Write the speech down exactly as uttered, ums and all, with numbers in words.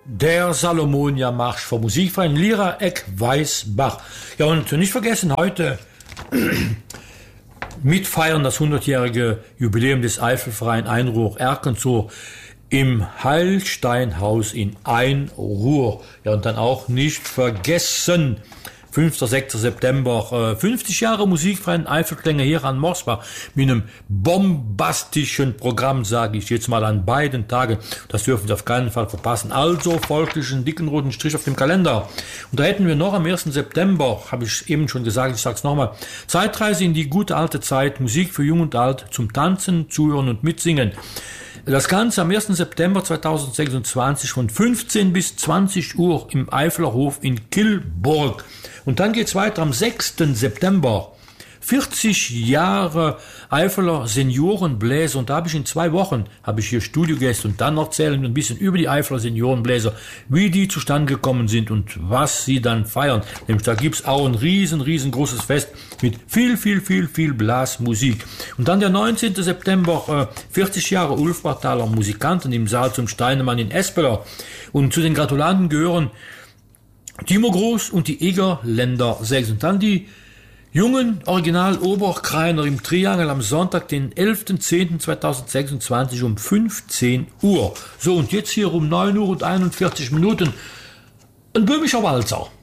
Der Salomonia-Marsch vom Musikverein Lira Eck Weißbach. Ja, und nicht vergessen, heute mitfeiern das hundertjährige Jubiläum des Eifelverein Einruhr-Erkenshof im Heilsteinhaus in Einruhr. Ja, und dann auch nicht vergessen, fünfter sechster September, äh, fünfzig Jahre Musikverein Eifelklänge hier an Morsbach mit einem bombastischen Programm, sage ich jetzt mal, an beiden Tagen. Das dürfen Sie auf keinen Fall verpassen. Also folglichen dicken roten Strich auf dem Kalender. Und da hätten wir noch am ersten September, habe ich eben schon gesagt, ich sage es nochmal, Zeitreise in die gute alte Zeit, Musik für Jung und Alt, zum Tanzen, Zuhören und Mitsingen. Das Ganze am ersten September zweitausendsechsundzwanzig von fünfzehn bis zwanzig Uhr im Eifeler Hof in Kilburg. Und dann geht's weiter am sechsten September. vierzig Jahre Eifeler Seniorenbläser. Und da habe ich in zwei Wochen, habe ich hier Studiogäste und dann noch erzählen ein bisschen über die Eifeler Seniorenbläser, wie die zustande gekommen sind und was sie dann feiern. Nämlich da gibt's auch ein riesen, riesengroßes Fest mit viel, viel, viel, viel Blasmusik. Und dann der neunzehnten September, äh, vierzig Jahre Ulfbachtaler Musikanten im Saal zum Steinemann in Espeler. Und zu den Gratulanten gehören Timo Groß und die Egerländer sechs. Und dann die jungen Original Oberkreiner im Triangel am Sonntag, den elften zehnten zweitausendsechsundzwanzig um fünfzehn Uhr. So, und jetzt hier um neun Uhr und einundvierzig Minuten ein böhmischer Walzer.